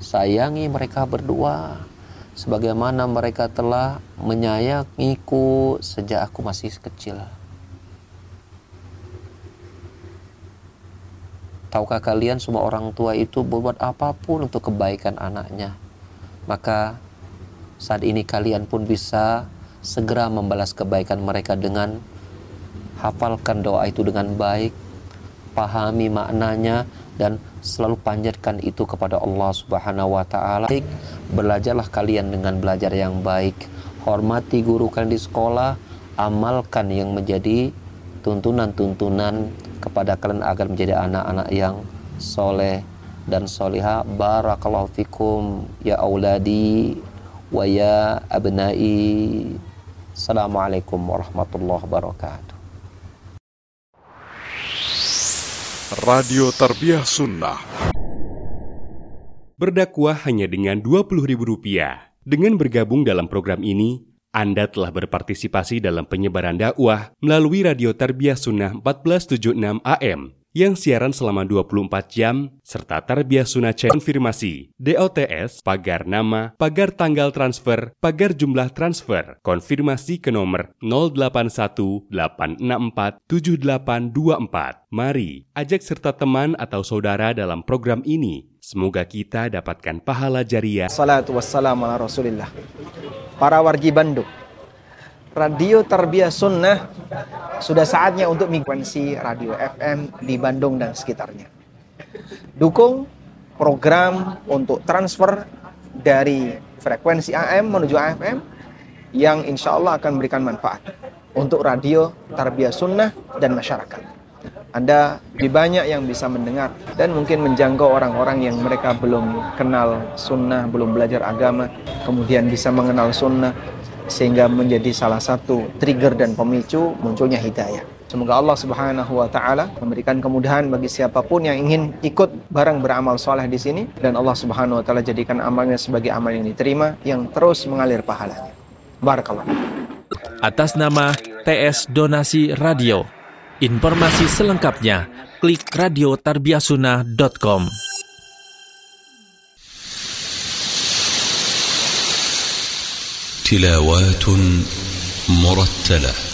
sayangi mereka berdua sebagaimana mereka telah menyayangiku sejak aku masih kecil. Tahukah kalian semua orang tua itu berbuat apapun untuk kebaikan anaknya. Maka saat ini kalian pun bisa segera membalas kebaikan mereka dengan hafalkan doa itu dengan baik, pahami maknanya, dan selalu panjatkan itu kepada Allah Subhanahu wa ta'ala. Belajarlah kalian dengan belajar yang baik, hormati guru kalian di sekolah, amalkan yang menjadi tuntunan-tuntunan kepada kalian agar menjadi anak-anak yang soleh dan solihah. Barakallahu fikum ya auladi wa ya abnai. Assalamualaikum warahmatullahi wabarakatuh. Radio Tarbiyah Sunnah. Berdakwah hanya dengan Rp20.000. Dengan bergabung dalam program ini, Anda telah berpartisipasi dalam penyebaran dakwah melalui Radio Tarbiyah Sunnah 1476 AM yang siaran selama 24 jam, serta Tarbiyah Sunnah konfirmasi, DOTS, pagar nama, pagar tanggal transfer, pagar jumlah transfer, konfirmasi ke nomor 0818647824. Mari, ajak serta teman atau saudara dalam program ini. Semoga kita dapatkan pahala jariah. Salatu wassalamu ala Rasulillah. Para wargi Bandung, Radio Tarbiyah Sunnah sudah saatnya untuk frekuensi radio FM di Bandung dan sekitarnya. Dukung program untuk transfer dari frekuensi AM menuju AFM yang insya Allah akan memberikan manfaat untuk Radio Tarbiyah Sunnah dan masyarakat. Anda lebih banyak yang bisa mendengar dan mungkin menjangkau orang-orang yang mereka belum kenal sunnah, belum belajar agama, kemudian bisa mengenal sunnah, sehingga menjadi salah satu trigger dan pemicu munculnya hidayah. Semoga Allah Subhanahu wa ta'ala memberikan kemudahan bagi siapapun yang ingin ikut bareng beramal soleh di sini, dan Allah Subhanahu wa ta'ala jadikan amalnya sebagai amal yang diterima, yang terus mengalir pahalanya. Barakallah. Atas nama TS Donasi Radio. Informasi selengkapnya klik radiotarbiyahsunnah.com. تلاوات مرتلة